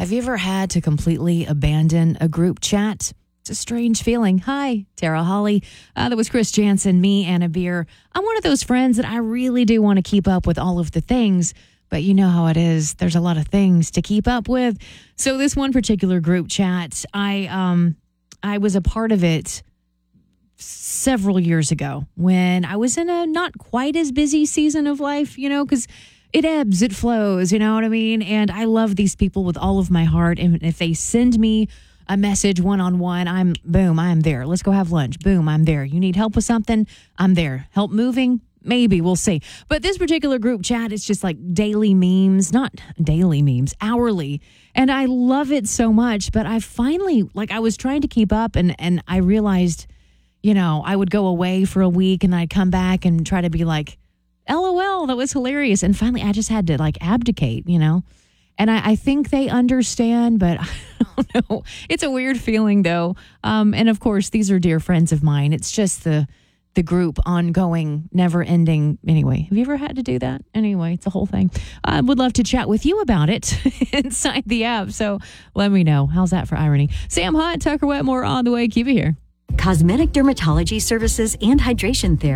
Have you ever had to completely abandon a group chat? It's a strange feeling. Hi, Tara Holly. That was Chris Jansen, me, Anna Beer. I'm one of those friends that I really do want to keep up with all of the things, but you know how it is. There's a lot of things to keep up with. So this one particular group chat, I was a part of it several years ago when I was in a not quite as busy season of life, because it ebbs, it flows, you know what I mean? And I love these people with all of my heart. And if they send me a message one-on-one, I'm there. Let's go have lunch. Boom, I'm there. You need help with something? I'm there. Help moving? Maybe, we'll see. But this particular group chat is just like daily memes, not daily memes, hourly. And I love it so much. But I finally, I was trying to keep up and I realized, I would go away for a week and I'd come back and try to be like, LOL, that was hilarious. And finally, I just had to abdicate, And I think they understand, but I don't know. It's a weird feeling, though. And of course, these are dear friends of mine. It's just the group ongoing, never ending. Anyway, have you ever had to do that? Anyway, it's a whole thing. I would love to chat with you about it inside the app. So let me know. How's that for irony? Sam Hunt, Tucker Wetmore on the way. Keep it here. Cosmetic dermatology services and hydration therapy.